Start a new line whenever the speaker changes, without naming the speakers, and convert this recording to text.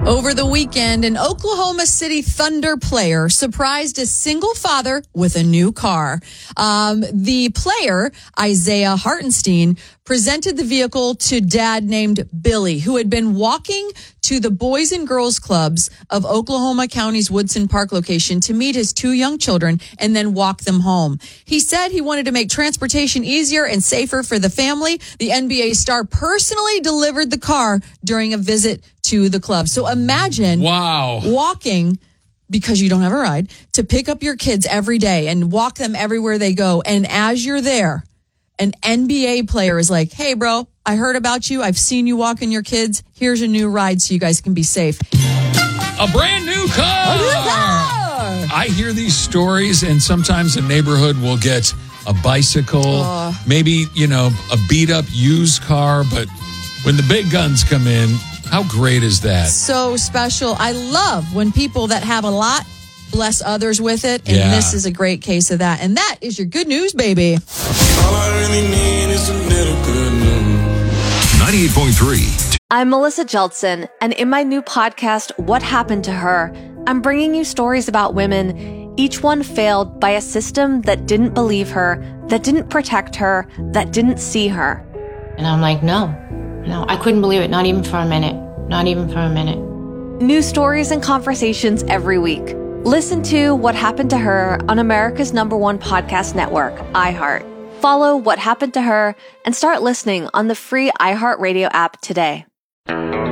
Over the weekend, an Oklahoma City Thunder player surprised a single father with a new car. The player, Isaiah Hartenstein, presented the vehicle to dad named Billy, who had been walking to the Boys and Girls Clubs of Oklahoma County's Woodson Park location to meet his two young children and then walk them home. He said he wanted to make transportation easier and safer for the family. The NBA star personally delivered the car during a visit to the club. So imagine walking, because you don't have a ride, to pick up your kids every day and walk them everywhere they go. And as you're there, an NBA player is like, hey, bro, I heard about you. I've seen you walking your kids. Here's a new ride so you guys can be safe.
A brand new car. I hear these stories, and sometimes a neighborhood will get a bicycle, maybe, a beat up used car. But when the big guns come in, how great is that? So special. I love when people that have a lot bless others with it. And this is a great case of that. And that is your good news, baby.
All I really need is a little good news.
98.3.
I'm Melissa Jeltsin, and in my new podcast, What Happened to Her, I'm bringing you stories about women, each one failed by a system that didn't believe her, that didn't protect her, that didn't see her.
And I'm like, no, I couldn't believe it. Not even for a minute. Not even for a minute.
New stories and conversations every week. Listen to What Happened to Her on America's #1 podcast network, iHeart. Follow What Happened to Her and start listening on the free iHeartRadio app today.